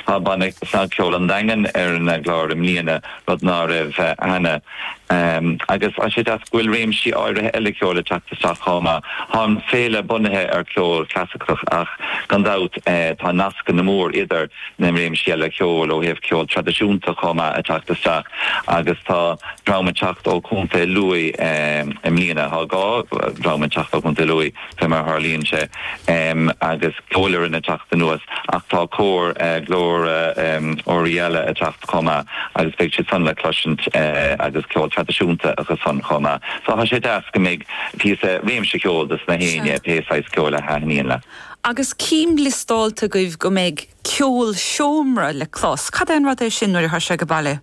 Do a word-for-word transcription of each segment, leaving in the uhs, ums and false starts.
ha bannig sa ceol an dangan ar an glár am líana rud ná raibh hana Um, agus a sé as gwil réim si áire eile ceola teachta sa chama han féle bunathe ar ceol clasicach ach gandát eh, tá nasca na mór idir na réim si eile ceol ó heh ceol tradiisiúnta chama a teachta sa agus tá drama teacht ó cúnta luí um, am líana ha gá drama teacht ó cúnta luí fe mar Harlíonn sé um, agus ceolar in a teachta nuas ach tá cór uh, glór uh, um, óriile a teachta chama agus beic sé san le cloisiint uh, agus ceol tradiisiúnta agus san chama. So ha sé das go méid písa réimse ceoldas na héine pésáis ceola haníon le. Agus cím listáilta goibh go méid ceol seomra le clós. Cad an rud é sin nuair a se go baile?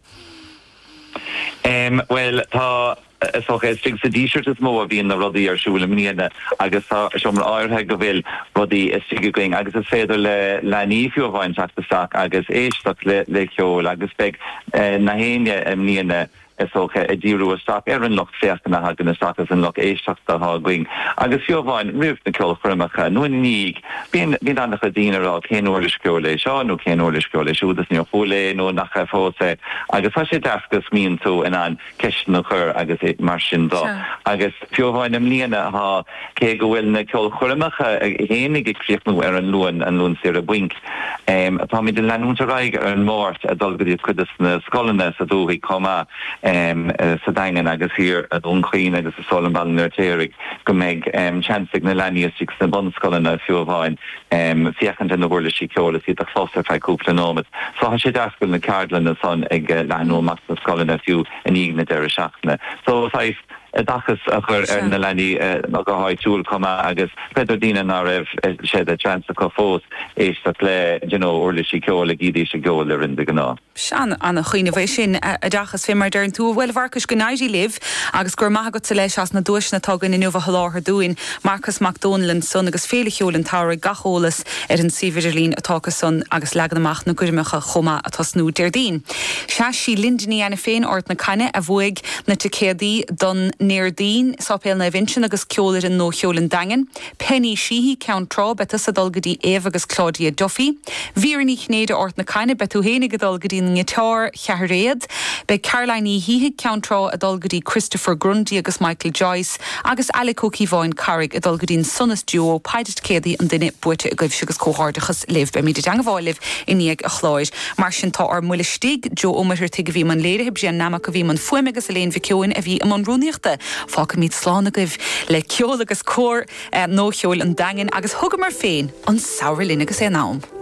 Um, well, tá so ché stig sa díisirt is mó a bhíon na rudaí ar siúla mníana agus tá seomra áirthe go bhfuil rudaí is stig going agus is féidir le le nífiú a bhain teachtasach agus éisteach le le ceol agus beag uh, na héine am mníana is okay a díú a stop ar an loch féachna hagan a stop as an loch éisteachta ha going agus fiú bhain riúh na ceol chrumacha nó níg bíon bíon annach a dínará cén óir scoile seo nó cén óir scoile siúdas ní fólé nó nach a fósa agus tá sé dasgus míon tú in an ceisna na chur agus é mar sin dó agus fiú bhain am líana ha cé go bhfuil na ceol chrumacha hénig ag críochnú ar an luan an luan siar a buink um, tá mí den leanúnta raig ar an mórt a dulgadí chudas na scolanna sa dúí comá Um, uh, sa daingen agus hir a donchuin agus a solan ball nertérig go meg um, chansig na laniastig na bonskolen a fiú bhain um, fiachant in na bhórla sí ceola sí a foster fai cúpla nómad. So ha sé dasgul na cardlan a son ag uh, leanú max na scolan a fiú in ígna deir a seachna. So sais a dachas a chur ar na lení a go háid túúl comma agus pedardína ná raibh sé a chance go fós éisteach le orla sí ceola gídí sé geola rinda gná. Sean anna chuoine bhéh sin a dachas fé mar dearn tú bhfuil bharcas go naidí liv agus gur maith go leis as na dúisna tugann in nuha láthir dúin Marcus McDonald son agus féle cheolann tára gacholalas ar an Sividirlín atáchas son agus legan amach na gurmacha chuma atá snú deirdín. Se sí lindaní ana féin ort na canne a bhuaig na ticédaí don Neardín sápéal na bhinsin agus ceolar in nó cheolann dagan. Penny Sheehy count trá beta sa dulgadí Eva agus Claudia Duffy. Víraní chnéide ort na canne betú hénig a dulgadí na gitár chearéad. Be Caroline Híhi count trá a dulgadí Christopher Grundy agus Michael Joyce agus Alec O'Keefe Carrig a dulgadín Sonas Duo paidet cédaí an duine buite a goibh sigus cóhardachas liv be míidir deanghá in níag a chláir. Mar sin tá ar muile stig Jo Omatir tig a bhí man léire heb sé nama go bhí man fuimigus a léon bhí ceoin a bhí am an rúníochta. Fáca míid slána goibh le ceol agus cór nó cheol an dagan agus thugam mar féin an saoirlín agus é nám.